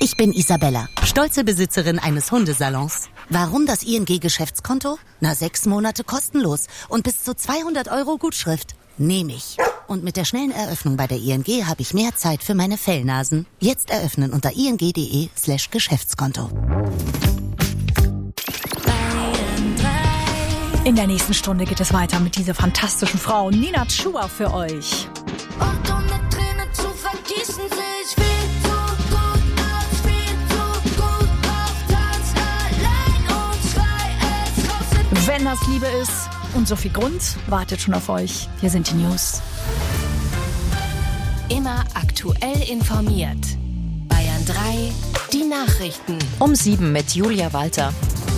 Ich bin Isabella, stolze Besitzerin eines Hundesalons. Warum das ING-Geschäftskonto? 6 Monate kostenlos und bis zu 200 € Gutschrift. Nehme ich. Und mit der schnellen Eröffnung bei der ING habe ich mehr Zeit für meine Fellnasen. Jetzt eröffnen unter ing.de/Geschäftskonto. In der nächsten Stunde geht es weiter mit dieser fantastischen Frau, Nina Chuba, für euch. Und um eine Träne zu vergießen, sehe ich viel zu gut aus, viel zu gut auf Tanz, allein und frei, es raus. Wenn das Liebe ist und Sophie Grund wartet schon auf euch. Hier sind die News. Immer aktuell informiert. Bayern 3, die Nachrichten. Um 7 mit Julia Walter.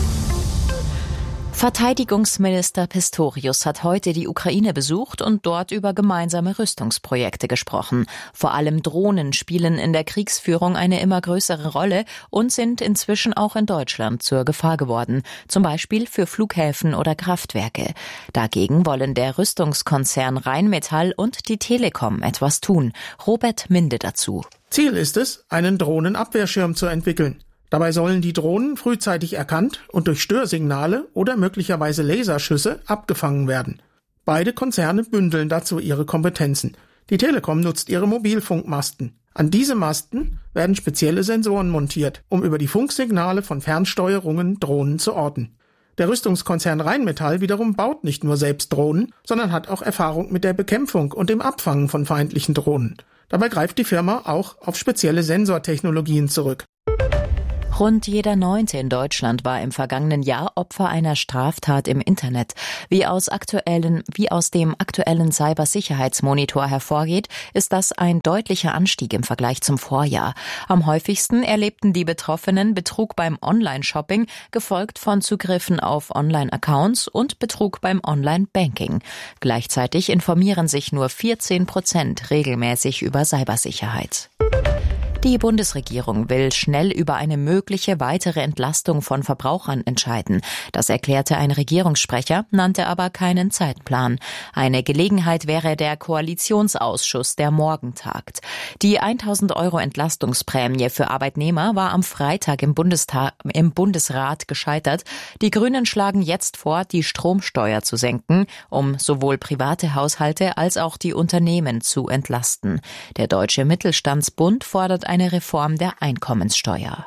Verteidigungsminister Pistorius hat heute die Ukraine besucht und dort über gemeinsame Rüstungsprojekte gesprochen. Vor allem Drohnen spielen in der Kriegsführung eine immer größere Rolle und sind inzwischen auch in Deutschland zur Gefahr geworden, zum Beispiel für Flughäfen oder Kraftwerke. Dagegen wollen der Rüstungskonzern Rheinmetall und die Telekom etwas tun. Robert Minde dazu. Ziel ist es, einen Drohnenabwehrschirm zu entwickeln. Dabei sollen die Drohnen frühzeitig erkannt und durch Störsignale oder möglicherweise Laserschüsse abgefangen werden. Beide Konzerne bündeln dazu ihre Kompetenzen. Die Telekom nutzt ihre Mobilfunkmasten. An diese Masten werden spezielle Sensoren montiert, um über die Funksignale von Fernsteuerungen Drohnen zu orten. Der Rüstungskonzern Rheinmetall wiederum baut nicht nur selbst Drohnen, sondern hat auch Erfahrung mit der Bekämpfung und dem Abfangen von feindlichen Drohnen. Dabei greift die Firma auch auf spezielle Sensortechnologien zurück. Rund jeder 9. in Deutschland war im vergangenen Jahr Opfer einer Straftat im Internet. Wie aus dem aktuellen Cybersicherheitsmonitor hervorgeht, ist das ein deutlicher Anstieg im Vergleich zum Vorjahr. Am häufigsten erlebten die Betroffenen Betrug beim Online-Shopping, gefolgt von Zugriffen auf Online-Accounts und Betrug beim Online-Banking. Gleichzeitig informieren sich nur 14% regelmäßig über Cybersicherheit. Die Bundesregierung will schnell über eine mögliche weitere Entlastung von Verbrauchern entscheiden. Das erklärte ein Regierungssprecher, nannte aber keinen Zeitplan. Eine Gelegenheit wäre der Koalitionsausschuss, der morgen tagt. Die 1.000 € Entlastungsprämie für Arbeitnehmer war am Freitag im Bundesrat gescheitert. Die Grünen schlagen jetzt vor, die Stromsteuer zu senken, um sowohl private Haushalte als auch die Unternehmen zu entlasten. Der Deutsche Mittelstandsbund fordert eine Reform der Einkommenssteuer.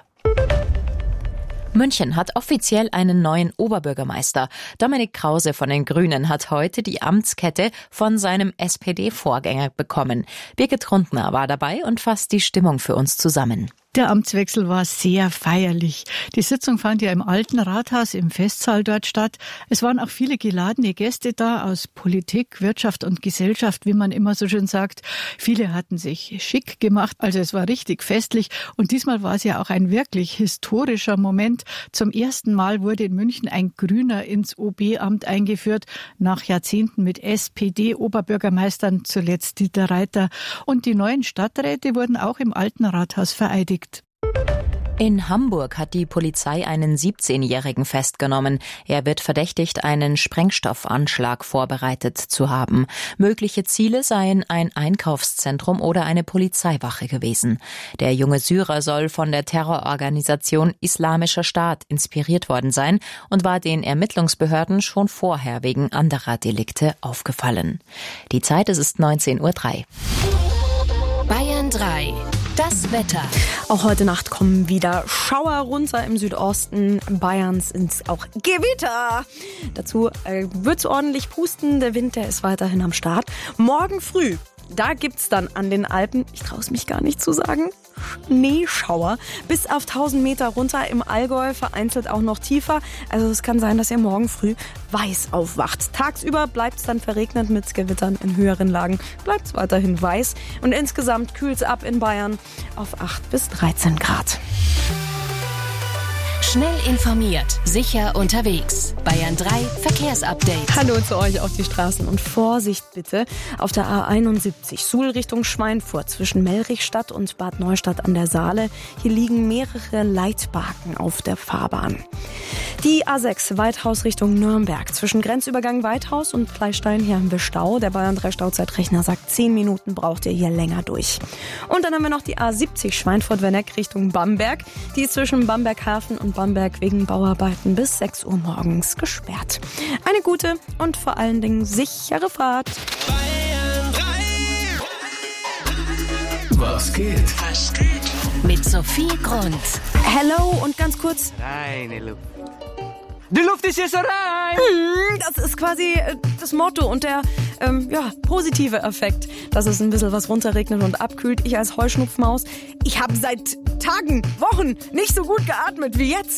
München hat offiziell einen neuen Oberbürgermeister. Dominik Krause von den Grünen hat heute die Amtskette von seinem SPD-Vorgänger bekommen. Birgit Rundner war dabei und fasst die Stimmung für uns zusammen. Der Amtswechsel war sehr feierlich. Die Sitzung fand ja im Alten Rathaus im Festsaal dort statt. Es waren auch viele geladene Gäste da aus Politik, Wirtschaft und Gesellschaft, wie man immer so schön sagt. Viele hatten sich schick gemacht, also es war richtig festlich. Und diesmal war es ja auch ein wirklich historischer Moment. Zum ersten Mal wurde in München ein Grüner ins OB-Amt eingeführt, nach Jahrzehnten mit SPD-Oberbürgermeistern, zuletzt Dieter Reiter. Und die neuen Stadträte wurden auch im Alten Rathaus vereidigt. In Hamburg hat die Polizei einen 17-Jährigen festgenommen. Er wird verdächtigt, einen Sprengstoffanschlag vorbereitet zu haben. Mögliche Ziele seien ein Einkaufszentrum oder eine Polizeiwache gewesen. Der junge Syrer soll von der Terrororganisation Islamischer Staat inspiriert worden sein und war den Ermittlungsbehörden schon vorher wegen anderer Delikte aufgefallen. Die Zeit, es ist 19:03 Uhr. Bayern 3. Das Wetter. Auch heute Nacht kommen wieder Schauer runter im Südosten Bayerns ins auch Gewitter. Dazu wird's ordentlich pusten. Der Wind, der ist weiterhin am Start. Morgen früh, da gibt's dann an den Alpen, ich traue es mich gar nicht zu sagen, Schneeschauer bis auf 1000 Meter runter, im Allgäu vereinzelt auch noch tiefer. Also es kann sein, dass ihr morgen früh weiß aufwacht. Tagsüber bleibt es dann verregnet mit Gewittern in höheren Lagen. Bleibt es weiterhin weiß und insgesamt kühlt es ab in Bayern auf 8 bis 13 Grad. Schnell informiert, sicher unterwegs. Bayern 3 Verkehrsupdate. Hallo zu euch auf die Straßen und Vorsicht bitte auf der A71 Suhl Richtung Schweinfurt zwischen Mellrichstadt und Bad Neustadt an der Saale. Hier liegen mehrere Leitbarken auf der Fahrbahn. Die A6 Weithaus Richtung Nürnberg zwischen Grenzübergang Weithaus und Kleistein. Hier haben wir Stau. Der Bayern 3 Stauzeitrechner sagt 10 Minuten braucht ihr hier länger durch. Und dann haben wir noch die A70 Schweinfurt-Werneck Richtung Bamberg. Die ist zwischen Bamberg-Hafen und Bamberg wegen Bauarbeiten bis 6 Uhr morgens gesperrt. Eine gute und vor allen Dingen sichere Fahrt. Was geht? Mit Sophie Grund. Hello und ganz kurz. Reine Luft. Die Luft ist hier so rein! Das ist quasi das Motto und der positive Effekt, dass es ein bisschen was runterregnet und abkühlt. Ich als Heuschnupfmaus, ich habe seit Tagen, Wochen nicht so gut geatmet wie jetzt.